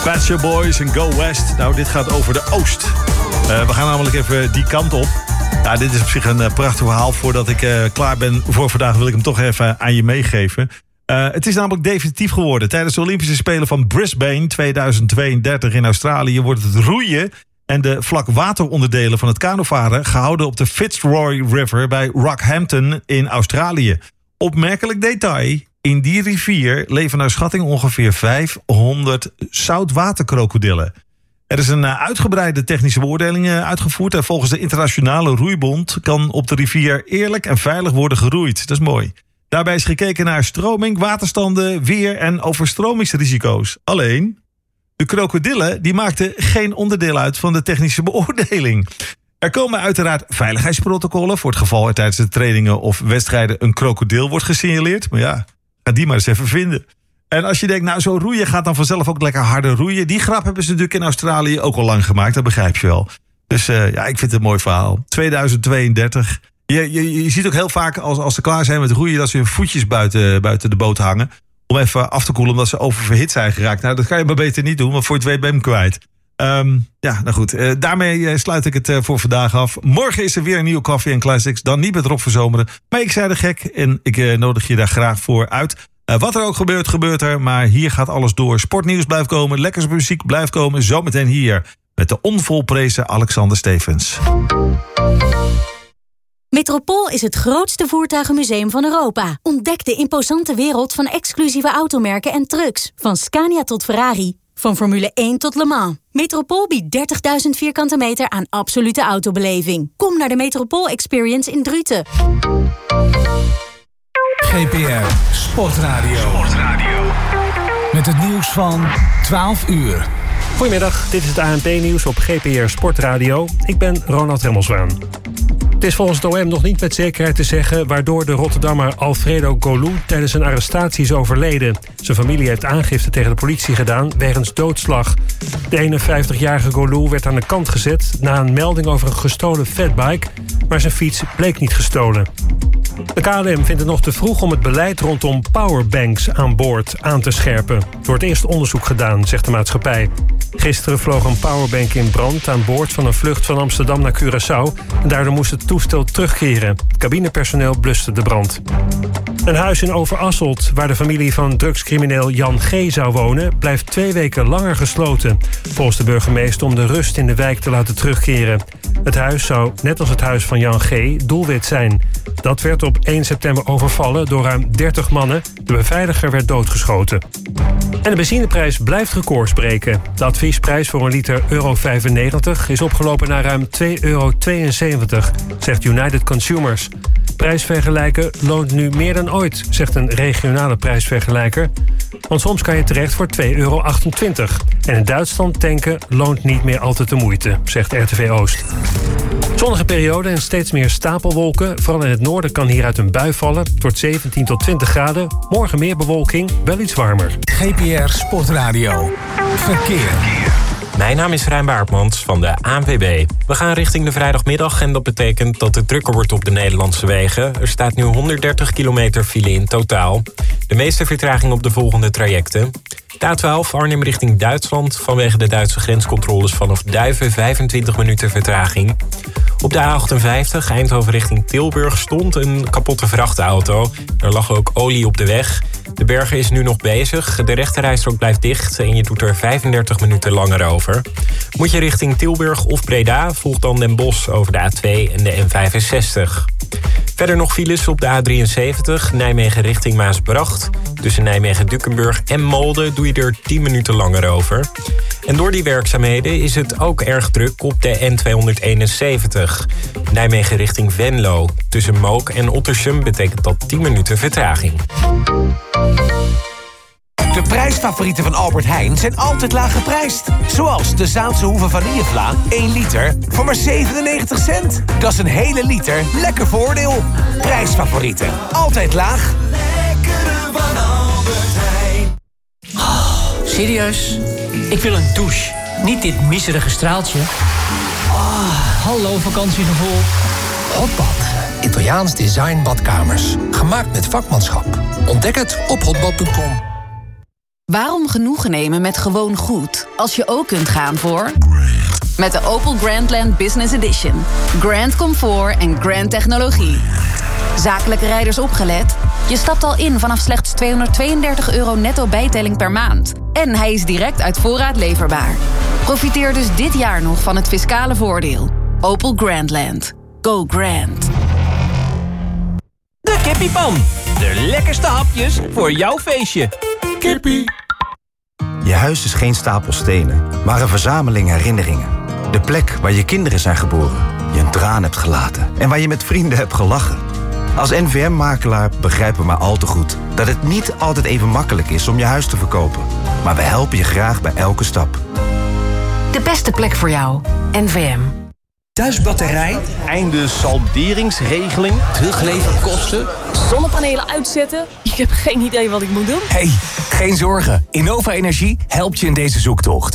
Pet Shop Boys en Go West. Nou, dit gaat over de Oost. We gaan namelijk even die kant op. Ja, dit is op zich een prachtig verhaal. Voordat ik klaar ben voor vandaag wil ik hem toch even aan je meegeven. Het is namelijk definitief geworden. Tijdens de Olympische Spelen van Brisbane 2032 in Australië wordt het roeien en de vlakwateronderdelen van het kanovaren gehouden op de Fitzroy River bij Rockhampton in Australië. Opmerkelijk detail. In die rivier leven naar schatting ongeveer 500 zoutwaterkrokodillen. Er is een uitgebreide technische beoordeling uitgevoerd. En volgens de Internationale Roeibond kan op de rivier eerlijk en veilig worden geroeid. Dat is mooi. Daarbij is gekeken naar stroming, waterstanden, weer en overstromingsrisico's. Alleen, de krokodillen die maakten geen onderdeel uit van de technische beoordeling. Er komen uiteraard veiligheidsprotocollen voor het geval er tijdens de trainingen of wedstrijden een krokodil wordt gesignaleerd. Maar ja, ga die maar eens even vinden. En als je denkt, nou zo roeien gaat dan vanzelf ook lekker harder roeien. Die grap hebben ze natuurlijk in Australië ook al lang gemaakt, dat begrijp je wel. Dus ja, ik vind het een mooi verhaal. 2032. Je ziet ook heel vaak als ze klaar zijn met roeien dat ze hun voetjes buiten de boot hangen. Om even af te koelen omdat ze oververhit zijn geraakt. Nou, dat kan je maar beter niet doen, want voor je het weet ben je hem kwijt. Ja, nou goed. Daarmee sluit ik het voor vandaag af. Morgen is er weer een nieuwe Coffee and Classics. Dan niet met Rob Verzomeren. Maar ik zei de gek en ik nodig je daar graag voor uit. Wat er ook gebeurt, gebeurt er. Maar hier gaat alles door. Sportnieuws blijft komen. Lekkere muziek blijft komen. Zometeen hier met de onvolprezen Alexander Stevens. Metropool is het grootste voertuigenmuseum van Europa. Ontdek de imposante wereld van exclusieve automerken en trucks. Van Scania tot Ferrari. Van Formule 1 tot Le Mans. Metropool biedt 30.000 vierkante meter aan absolute autobeleving. Kom naar de Metropool Experience in Druten. GPR Sportradio. Met het nieuws van 12 uur. Goedemiddag, dit is het ANP-nieuws op GPR Sportradio. Ik ben Ronald Remmelswaan. Het is volgens het OM nog niet met zekerheid te zeggen waardoor de Rotterdammer Alfredo Golou tijdens een arrestatie is overleden. Zijn familie heeft aangifte tegen de politie gedaan wegens doodslag. De 51-jarige Golou werd aan de kant gezet na een melding over een gestolen fatbike, maar zijn fiets bleek niet gestolen. De KLM vindt het nog te vroeg om het beleid rondom powerbanks aan boord aan te scherpen. Er wordt eerst onderzoek gedaan, zegt de maatschappij. Gisteren vloog een powerbank in brand aan boord van een vlucht van Amsterdam naar Curaçao. En daardoor moest het toestel terugkeren. Cabinepersoneel bluste de brand. Een huis in Overasselt, waar de familie van drugscrimineel Jan G. zou wonen, blijft 2 weken langer gesloten. Volgens de burgemeester om de rust in de wijk te laten terugkeren. Het huis zou, net als het huis van Jan G., doelwit zijn. Dat werd op 1 september overvallen door ruim 30 mannen. De beveiliger werd doodgeschoten. En de benzineprijs blijft records breken. De adviesprijs voor een liter €95 is opgelopen naar ruim €2,72, zegt United Consumers. Prijsvergelijken loont nu meer dan ooit, zegt een regionale prijsvergelijker. Want soms kan je terecht voor €2,28. En in Duitsland tanken loont niet meer altijd de moeite, zegt RTV Oost. Zonnige periode en steeds meer stapelwolken. Vooral in het noorden kan hieruit een bui vallen. Het wordt 17 tot 20 graden. Morgen meer bewolking, wel iets warmer. GPR Sportradio. Verkeer. Mijn naam is Rijn Baartmans van de ANWB. We gaan richting de vrijdagmiddag en dat betekent dat het drukker wordt op de Nederlandse wegen. Er staat nu 130 kilometer file in totaal. De meeste vertraging op de volgende trajecten. De A12 Arnhem richting Duitsland vanwege de Duitse grenscontroles vanaf Duiven 25 minuten vertraging. Op de A58 Eindhoven richting Tilburg stond een kapotte vrachtauto. Er lag ook olie op de weg. De berger is nu nog bezig. De rechterrijstrook blijft dicht en je doet er 35 minuten langer over. Moet je richting Tilburg of Breda, volg dan Den Bosch over de A2 en de N65. Verder nog files op de A73, Nijmegen richting Maasbracht. Tussen Nijmegen-Dukenburg en Molde doe je er 10 minuten langer over. En door die werkzaamheden is het ook erg druk op de N271. Nijmegen richting Venlo. Tussen Mook en Ottersum betekent dat 10 minuten vertraging. De prijsfavorieten van Albert Heijn zijn altijd laag geprijsd. Zoals de Zaanse Hoeve vanillevla, 1 liter, voor maar 97 cent. Dat is een hele liter, lekker voordeel. Prijsfavorieten, altijd laag. Lekkere van Albert Heijn. Oh, serieus? Ik wil een douche. Niet dit miserige straaltje. Oh, hallo vakantiegevoel. Hotbad. Italiaans design badkamers. Gemaakt met vakmanschap. Ontdek het op hotbad.com. Waarom genoegen nemen met gewoon goed, als je ook kunt gaan voor... Met de Opel Grandland Business Edition. Grand comfort en grand technologie. Zakelijke rijders opgelet. Je stapt al in vanaf slechts €232 netto bijtelling per maand. En hij is direct uit voorraad leverbaar. Profiteer dus dit jaar nog van het fiscale voordeel. Opel Grandland. Go grand. De Kippiepan. De lekkerste hapjes voor jouw feestje. Kippie. Je huis is geen stapel stenen, maar een verzameling herinneringen. De plek waar je kinderen zijn geboren, je een traan hebt gelaten en waar je met vrienden hebt gelachen. Als NVM-makelaar begrijpen we maar al te goed dat het niet altijd even makkelijk is om je huis te verkopen. Maar we helpen je graag bij elke stap. De beste plek voor jou. NVM. Thuisbatterij, einde salderingsregeling, terugleverkosten. Zonnepanelen uitzetten? Ik heb geen idee wat ik moet doen. Hey, geen zorgen. Innova Energie helpt je in deze zoektocht.